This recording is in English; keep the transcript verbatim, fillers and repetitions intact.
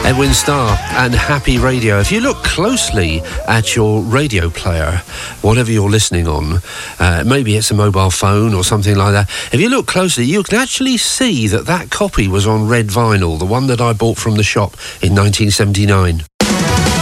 Edwin Starr and Happy Radio. If you look closely at your radio player, whatever you're listening on, uh, maybe it's a mobile phone or something like that, if you look closely, you can actually see that that copy was on red vinyl, the one that I bought from the shop in nineteen seventy-nine.